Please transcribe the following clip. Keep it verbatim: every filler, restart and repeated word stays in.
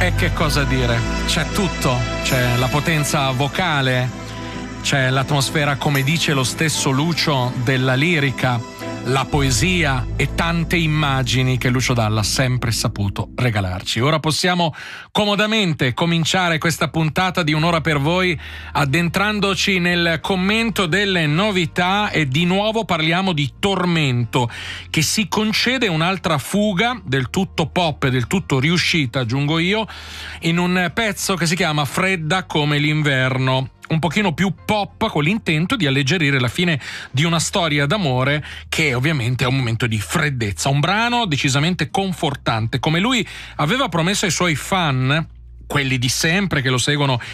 E che cosa dire? C'è tutto, c'è la potenza vocale, c'è l'atmosfera, come dice lo stesso Lucio, della lirica, la poesia e tante immagini che Lucio Dalla ha sempre saputo regalarci. Ora possiamo comodamente cominciare questa puntata di Un'ora per voi addentrandoci nel commento delle novità, e di nuovo parliamo di Tormento, che si concede un'altra fuga del tutto pop e del tutto riuscita, aggiungo io, in un pezzo che si chiama Fredda come l'inverno, un pochino più pop, con l'intento di alleggerire la fine di una storia d'amore che ovviamente è un momento di freddezza. Un brano decisamente confortante, come lui aveva promesso ai suoi fan, quelli di sempre che lo seguono